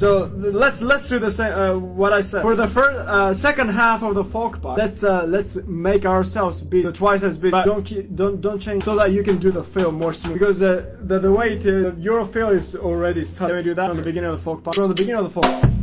So let's do the same. What I said for the second half of the folk part. Let's make ourselves be twice as big. But don't change so that you can do the fill more smooth. Because the way to your fill is already. Let me do that from the beginning of the folk part. From the beginning of the folk.